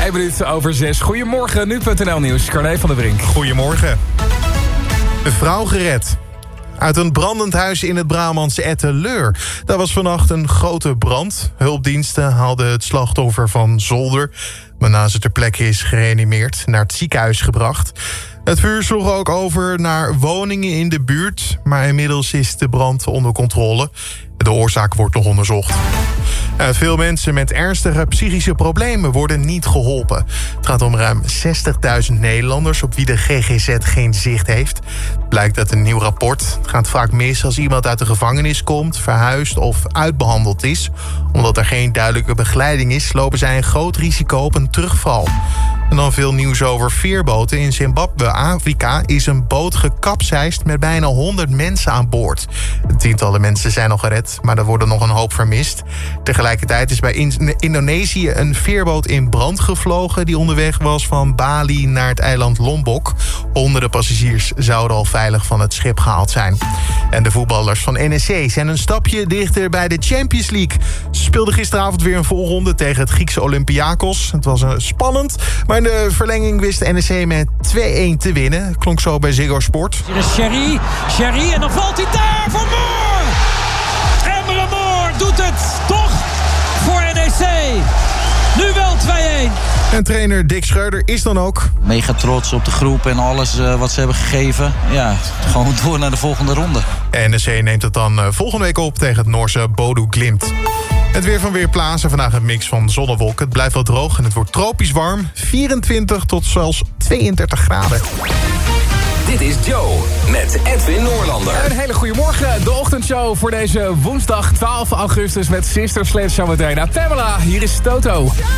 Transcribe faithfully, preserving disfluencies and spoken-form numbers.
Eén minuut over zes. Goedemorgen, nu punt n l nieuws. Carné van der Brink. Goedemorgen. Een vrouw gered. Uit een brandend huis in het Brabantse Etteleur. Daar was vannacht een grote brand. Hulpdiensten haalden het slachtoffer van zolder, waarna ze ter plekke is gereanimeerd, naar het ziekenhuis gebracht. Het vuur sloeg ook over naar woningen in de buurt, maar inmiddels is de brand onder controle. De oorzaak wordt nog onderzocht. Veel mensen met ernstige psychische problemen worden niet geholpen. Het gaat om ruim zestigduizend Nederlanders op wie de G G Z geen zicht heeft. Blijkt uit een nieuw rapport. Het gaat vaak mis als iemand uit de gevangenis komt, verhuisd of uitbehandeld is. Omdat er geen duidelijke begeleiding is, lopen zij een groot risico op een terugval. En dan veel nieuws over veerboten. In Zimbabwe, Afrika, is een boot gekapseist met bijna honderd mensen aan boord. Tientallen mensen zijn al gered, maar er worden nog een hoop vermist. Tegelijkertijd is bij Indonesië een veerboot in brand gevlogen die onderweg was van Bali naar het eiland Lombok. Honderden passagiers zouden al veilig van het schip gehaald zijn. En de voetballers van N E C zijn een stapje dichter bij de Champions League. Ze speelden gisteravond weer een voorronde tegen het Griekse Olympiakos. Het was uh, spannend, maar in de verlenging wist de N E C met twee-een te winnen. Klonk zo bij Ziggo Sport. Hier is Sherry, Sherry en dan valt hij daar voor Moore! Emre Moore doet het toch voor N E C. Nu wel twee-een. En trainer Dick Schreuder is dan ook mega trots op de groep en alles uh, wat ze hebben gegeven. Ja, gewoon door naar de volgende ronde. N E C neemt het dan uh, volgende week op tegen het Noorse Bodø Glimt. Het weer van Weerplaza, vandaag een mix van zon en wolken. Het blijft wel droog en het wordt tropisch warm. vierentwintig tot zelfs tweeëndertig graden. Dit is Joe met Edwin Noorlander. Een hele goede morgen. De ochtendshow voor deze woensdag twaalf augustus met Sister Sledge zometeen. Nou, Pamela, hier is Toto.